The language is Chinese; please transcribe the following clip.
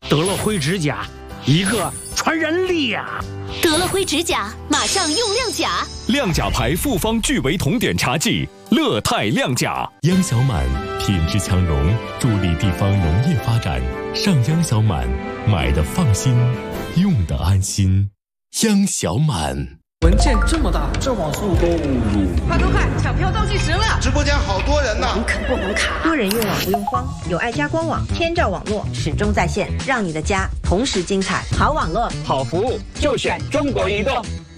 得了灰指甲，一个传人力呀！ 得了灰指甲，马上用亮甲。 亮甲牌复方聚维酮碘茶剂，乐泰亮甲。 央小满品质强农，助力地方农业发展。上央小满，买的放心，用的安心。央小满。 文件这么大，这网速够快快快，抢票倒计时了！ 直播间好多人呢， 网肯不红卡， 多人用网不用慌，有爱家官网，千兆网络始终在线，让你的家同时精彩。好网络， 好服务，就选中国移动。